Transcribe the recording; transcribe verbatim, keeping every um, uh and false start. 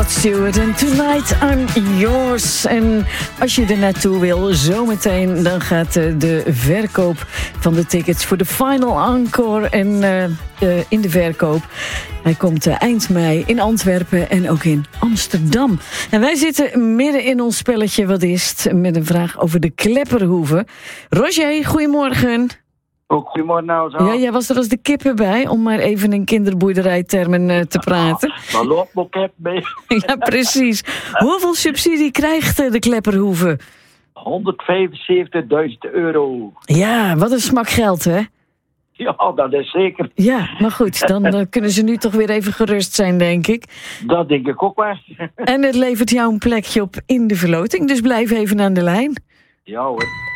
Stewart en Tonight I'm Yours. En als je er naartoe wil, zometeen, dan gaat de verkoop van de tickets voor de Final Encore en uh, uh, in de verkoop. Hij komt uh, eind mei in Antwerpen en ook in Amsterdam. En wij zitten midden in ons spelletje Wat is het? Met een vraag over de Klepperhoeve. Roger, goedemorgen. Ook goedemorgen nou zo. Ja, jij was er als de kippen bij, om maar even in kinderboerderijtermen uh, te praten. Dan loopt nog kip mee. Ja, precies. Hoeveel subsidie krijgt uh, de Klepperhoeve? honderdvijfenzeventigduizend euro. Ja, wat een smak geld, hè? Ja, dat is zeker. Ja, maar goed, dan uh, kunnen ze nu toch weer even gerust zijn, denk ik. Dat denk ik ook wel. En het levert jou een plekje op in de verloting, dus blijf even aan de lijn. Ja hoor.